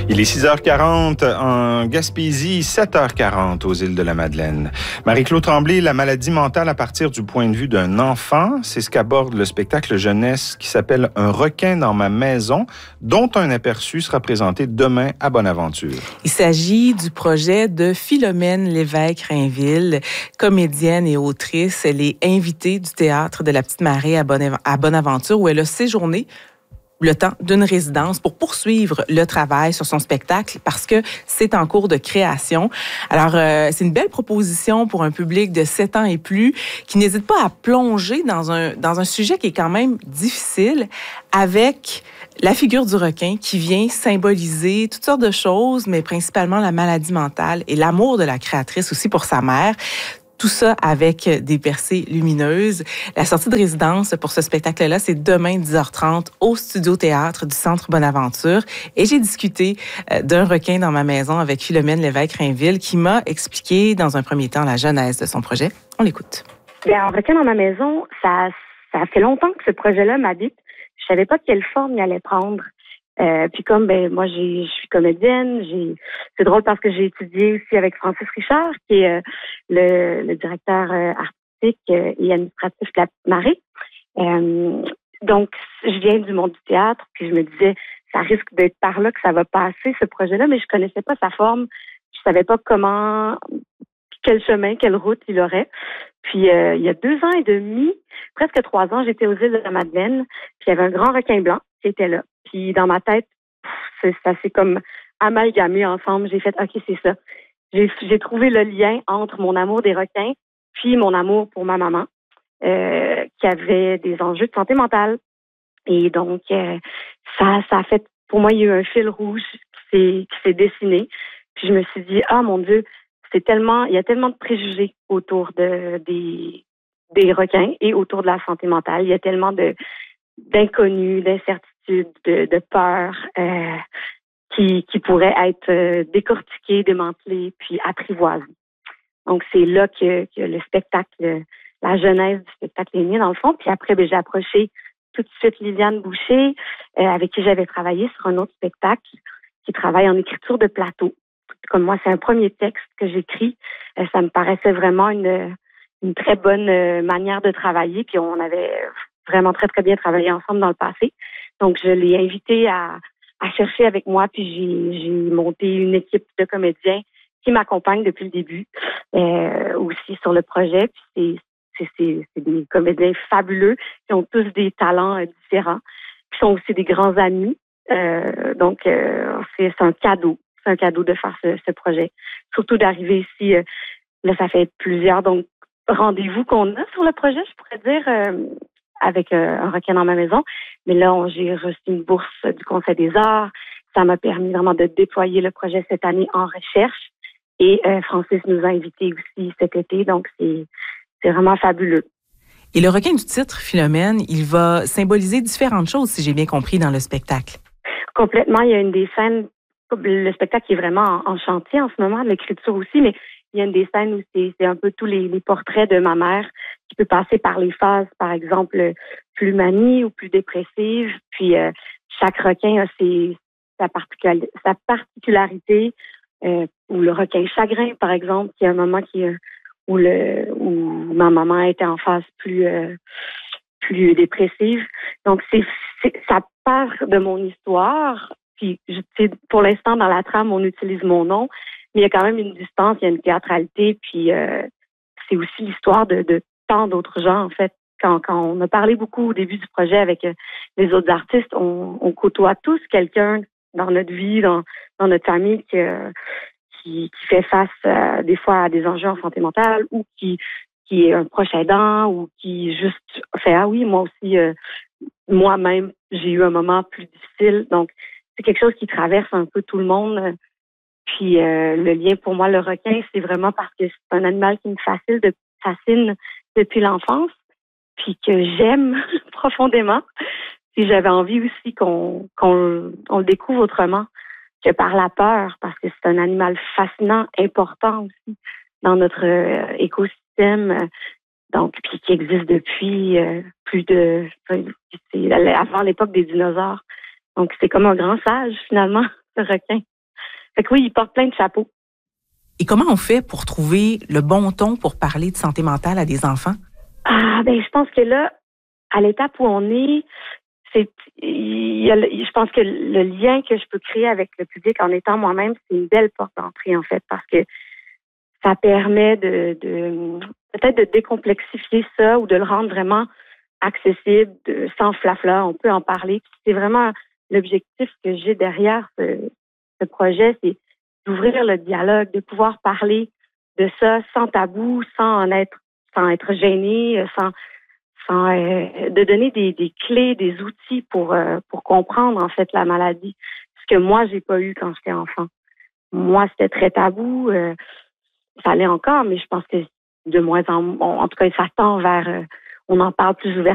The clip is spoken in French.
Il est 6h40 en Gaspésie, 7h40 aux îles de la Madeleine. Marie-Claude Tremblay, la maladie mentale à partir du point de vue d'un enfant, c'est ce qu'aborde le spectacle jeunesse qui s'appelle Un requin dans ma maison, dont un aperçu sera présenté demain à Bonaventure. Il s'agit du projet de Philomène Lévesque-Rainville, comédienne et autrice. Elle est invitée du théâtre de la Petite Marée à Bonaventure où elle a séjourné le temps d'une résidence pour poursuivre le travail sur son spectacle parce que c'est en cours de création. Alors, c'est une belle proposition pour un public de 7 ans et plus qui n'hésite pas à plonger dans un sujet qui est quand même difficile avec la figure du requin qui vient symboliser toutes sortes de choses, mais principalement la maladie mentale et l'amour de la créatrice aussi pour sa mère. Tout ça avec des percées lumineuses. La sortie de résidence pour ce spectacle-là, c'est demain 10h30 au Studio Théâtre du Centre Bonaventure. Et j'ai discuté d'un requin dans ma maison avec Philomène Lévesque-Rainville qui m'a expliqué dans un premier temps la genèse de son projet. On l'écoute. Bien, Un requin dans ma maison, ça fait longtemps que ce projet-là m'habite. Je savais pas quelle forme il allait prendre. Puis comme moi je suis comédienne, c'est drôle parce que j'ai étudié aussi avec Francis Richard qui est le directeur artistique et administratif de la Petite Marée. Donc je viens du monde du théâtre, puis je me disais ça risque d'être par là que ça va passer ce projet-là, mais je connaissais pas sa forme, je savais pas quel chemin, quelle route il aurait. Puis il y a 2 ans et demi, presque 3 ans, j'étais aux îles de la Madeleine, puis il y avait un grand requin blanc qui était là. Puis dans ma tête, ça s'est comme amalgamé ensemble. J'ai fait, OK, c'est ça. J'ai trouvé le lien entre mon amour des requins puis mon amour pour ma maman, qui avait des enjeux de santé mentale. Et donc, ça a fait, pour moi, il y a eu un fil rouge qui s'est dessiné. Puis je me suis dit, ah mon Dieu, il y a tellement de préjugés autour des requins et autour de la santé mentale. Il y a tellement d'inconnus, d'incertitudes, de peur qui pourraient être décortiquées, démantelées, puis apprivoisées. Donc, c'est là que le spectacle, la genèse du spectacle est née, dans le fond. Puis après, j'ai approché tout de suite Liliane Boucher, avec qui j'avais travaillé sur un autre spectacle, qui travaille en écriture de plateau. Comme moi, c'est un premier texte que j'écris. Ça me paraissait vraiment une très bonne manière de travailler. Puis on avait vraiment très, très bien travaillé ensemble dans le passé. Donc, je l'ai invité à chercher avec moi, puis j'ai monté une équipe de comédiens qui m'accompagnent depuis le début, aussi sur le projet. Puis c'est des comédiens fabuleux qui ont tous des talents différents, qui sont aussi des grands amis. Donc, c'est un cadeau. C'est un cadeau de faire ce projet. Surtout d'arriver ici, là, ça fait plusieurs rendez-vous qu'on a sur le projet, je pourrais dire, avec Un requin dans ma maison. Mais là, j'ai reçu une bourse du Conseil des arts. Ça m'a permis vraiment de déployer le projet cette année en recherche. Et Francis nous a invités aussi cet été. Donc, c'est vraiment fabuleux. Et le requin du titre, Philomène, il va symboliser différentes choses, si j'ai bien compris, dans le spectacle. Complètement. Il y a une des scènes, le spectacle est vraiment en chantier en ce moment, l'écriture aussi, mais il y a une des scènes où c'est un peu tous les portraits de ma mère qui peut passer par les phases, par exemple, plus manie ou plus dépressive. Puis chaque requin a sa particularité. Ou le requin chagrin, par exemple, qui est un moment où ma maman était en phase plus dépressive. Donc ça part de mon histoire. Puis pour l'instant, dans la trame, on utilise mon nom. Mais il y a quand même une distance, il y a une théâtralité, puis c'est aussi l'histoire de tant d'autres gens, en fait. Quand on a parlé beaucoup au début du projet avec les autres artistes, on côtoie tous quelqu'un dans notre vie, dans notre famille qui fait face des fois à des enjeux en santé mentale ou qui est un proche aidant ou qui juste fait « Ah oui, moi aussi, moi-même, j'ai eu un moment plus difficile. » Donc, c'est quelque chose qui traverse un peu tout le monde. Puis le lien pour moi, le requin, c'est vraiment parce que c'est un animal qui me fascine depuis l'enfance, puis que j'aime profondément. Puis j'avais envie aussi qu'on le découvre autrement que par la peur, parce que c'est un animal fascinant, important aussi dans notre écosystème. Donc, puis qui existe depuis avant l'époque des dinosaures. Donc, c'est comme un grand sage, finalement, ce requin. Fait que oui, ils portent plein de chapeaux. Et comment on fait pour trouver le bon ton pour parler de santé mentale à des enfants? Je pense que là, à l'étape où on est, je pense que le lien que je peux créer avec le public en étant moi-même, c'est une belle porte d'entrée, en fait, parce que ça permet de peut-être de décomplexifier ça ou de le rendre vraiment accessible, sans flafla. On peut en parler. Puis c'est vraiment l'objectif que j'ai derrière ce projet, c'est d'ouvrir le dialogue, de pouvoir parler de ça sans tabou, sans être gêné, de donner des clés, des outils pour comprendre en fait la maladie. Ce que moi j'ai pas eu quand j'étais enfant. Moi c'était très tabou, ça l'est encore, mais je pense que de moins en tout cas ça tend vers on en parle plus ouvertement.